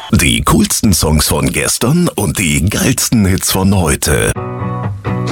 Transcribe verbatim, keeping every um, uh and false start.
Die coolsten Songs von gestern und die geilsten Hits von heute.